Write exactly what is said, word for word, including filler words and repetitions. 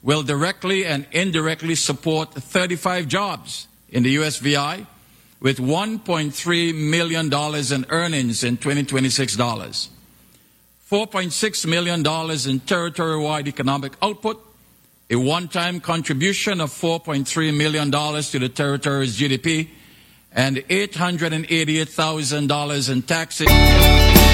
will directly and indirectly support thirty-five jobs in the U S V I with one point three million dollars in earnings in twenty twenty-six dollars, four point six million dollars in territory-wide economic output, a one-time contribution of four point three million dollars to the territory's G D P, and eight hundred eighty-eight thousand dollars in taxes.